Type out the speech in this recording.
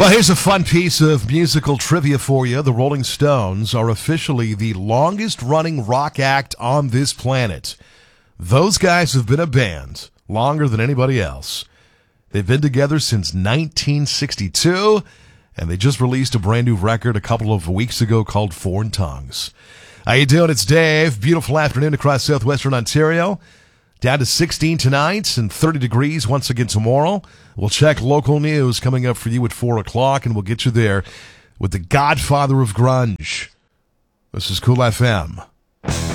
Well, here's a fun piece of musical trivia for you. The Rolling Stones are officially the longest-running rock act on this planet. Those guys have been a band longer than anybody else. They've been together since 1962, and they just released a brand new record a couple of weeks ago called Foreign Tongues. How you doing? It's Dave. Beautiful afternoon across southwestern Ontario. Down to 16 tonight and 30 degrees once again tomorrow. We'll check local news coming up for you at 4 o'clock, and we'll get you there with the godfather of grunge. This is Cool FM.